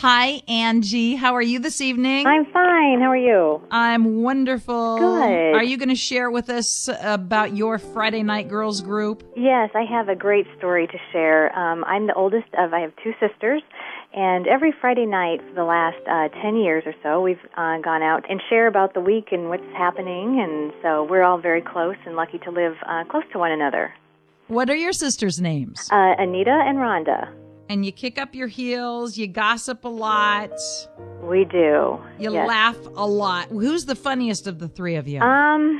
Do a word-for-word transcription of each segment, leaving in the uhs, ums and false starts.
Hi, Angie. How are you this evening? I'm fine. How are you? I'm wonderful. Good. Are you going to share with us about your Friday Night Girls group? Yes, I have a great story to share. Um, I'm the oldest of, I have two sisters, and every Friday night for the last uh, ten years or so, we've uh, gone out and share about the week and what's happening, and so we're all very close and lucky to live uh, close to one another. What are your sisters' names? Uh, Anita and Rhonda. And you kick up your heels, you gossip a lot. We do. You yes. laugh a lot. Who's the funniest of the three of you? Um,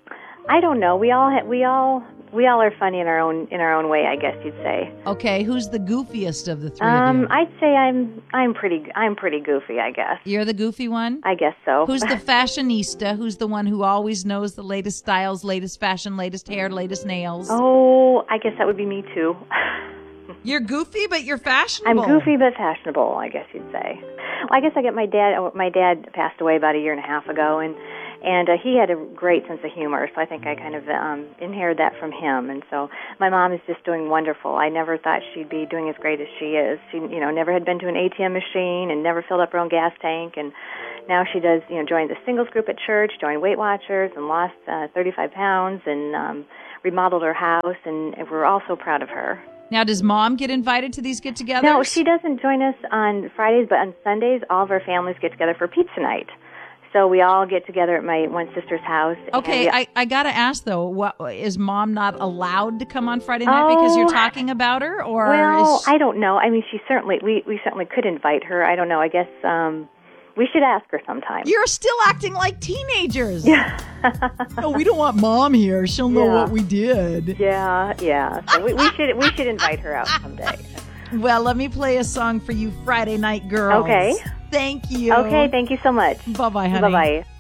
I don't know. We all ha- we all we all are funny in our own in our own way, I guess you'd say. Okay, who's the goofiest of the three um, of you? I'd say I'm I'm pretty I'm pretty goofy, I guess. You're the goofy one? I guess so. Who's the fashionista? Who's the one who always knows the latest styles, latest fashion, latest hair, latest nails? Oh, I guess that would be me too. You're goofy, but you're fashionable. I'm goofy but fashionable, I guess you'd say. Well, I guess I get my dad. My dad passed away about a year and a half ago, and and uh, he had a great sense of humor. So I think I kind of um, inherited that from him. And so my mom is just doing wonderful. I never thought she'd be doing as great as she is. She, you know, never had been to an A T M machine and never filled up her own gas tank, and now she does. You know, joined the singles group at church, joined Weight Watchers, and lost uh, thirty-five pounds, and um, remodeled her house, and we're all so proud of her. Now, does Mom get invited to these get-togethers? No, she doesn't join us on Fridays, but on Sundays, all of our families get together for pizza night. So we all get together at my one sister's house. Okay, we, I, I got to ask, though, what, is Mom not allowed to come on Friday night oh, because you're talking about her? Or well, is... I don't know. I mean, she certainly, we, we certainly could invite her. I don't know. I guess um, we should ask her sometime. You're still acting like teenagers. Yeah. Oh, we don't want Mom here. She'll know yeah. what we did. Yeah, yeah. So we, we should we should invite her out someday. Well, let me play a song for you, Friday Night Girls. Okay. Thank you. Okay, thank you so much. Bye-bye, honey. Bye-bye.